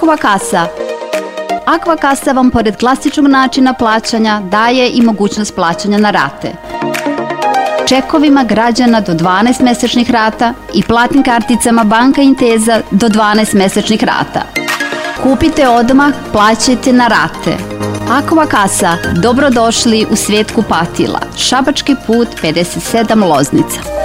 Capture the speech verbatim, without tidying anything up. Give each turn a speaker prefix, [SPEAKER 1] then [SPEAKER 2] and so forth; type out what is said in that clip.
[SPEAKER 1] Aquakasa. Aquakasa vam pored klasičnog načina plaćanja daje i mogućnost plaćanja na rate. Čekovima građana do dvanaest mesečnih rata i platnim karticama Banka Inteza do dvanaest mesečnih rata. Kupite odmah, plaćajte na rate. Aquakasa, dobrodošli u svijet kupatila. Šabački put pedeset sedam Loznica.